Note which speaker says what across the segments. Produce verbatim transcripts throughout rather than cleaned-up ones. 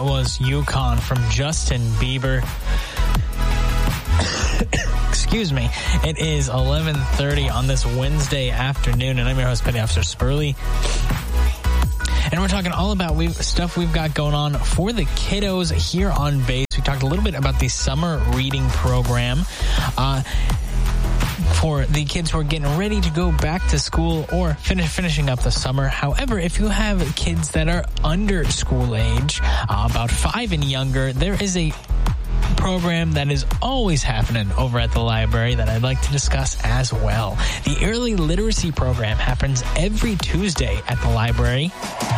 Speaker 1: That was Yukon from Justin Bieber. Excuse me. It is eleven thirty on this Wednesday afternoon, and I'm your host, Petty Officer Spurley. And we're talking all about we've, stuff we've got going on for the kiddos here on base. We talked a little bit about the summer reading program uh, for the kids who are getting ready to go back to school or finish finishing up the summer. However, if you have kids that are under school age, uh, about five and younger, there is a program that is always happening over at the library that I'd like to discuss as well. The Early Literacy Program happens every Tuesday at the library.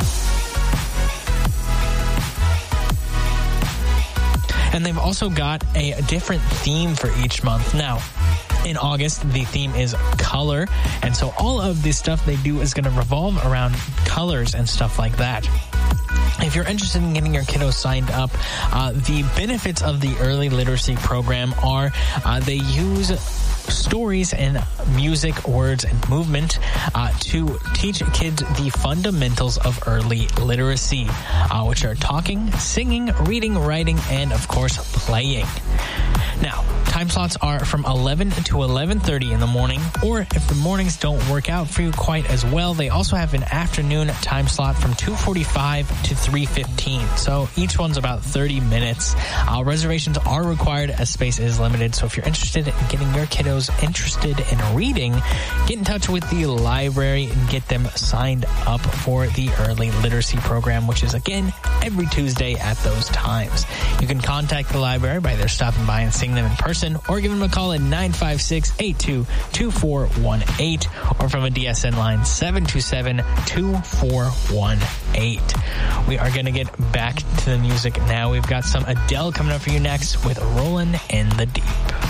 Speaker 1: And they've also got a different theme for each month. Now, in August, the theme is color. And so all of this stuff they do is going to revolve around colors and stuff like that. If you're interested in getting your kiddos signed up, uh, the benefits of the Early Literacy Program are uh, they use stories and music, words, and movement uh, to teach kids the fundamentals of early literacy, uh, which are talking, singing, reading, writing, and, of course, playing. Now, time slots are from eleven to eleven thirty in the morning, or if the mornings don't work out for you quite as well, they also have an afternoon time slot from two forty-five to three fifteen. So each one's about thirty minutes. Uh, reservations are required as space is limited. So if you're interested in getting your kiddos interested in reading, get in touch with the library and get them signed up for the Early Literacy Program, which is, again, every Tuesday at those times. You can contact the library by either stopping by and seeing them in person, or give them a call at nine five six, eight two two four one eight, or from a D S N line seven two seven, two four one eight. We are going to get back to the music now. We've got some Adele coming up for you next with Rollin' in the Deep.